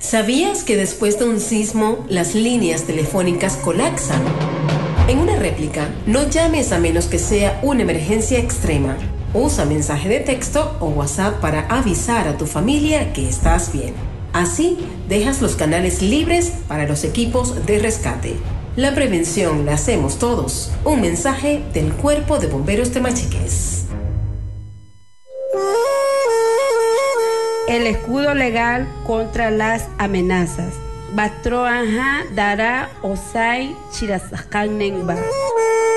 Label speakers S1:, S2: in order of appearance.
S1: ¿Sabías que después de un sismo las líneas telefónicas colapsan? En una réplica, no llames a menos que sea una emergencia extrema. Usa mensaje de texto o WhatsApp para avisar a tu familia que estás bien. Así, dejas los canales libres para los equipos de rescate. La prevención la hacemos todos. Un mensaje del Cuerpo de Bomberos de Machiques.
S2: El escudo legal contra las amenazas. Batroaja Dara Osai Chirasakanengba.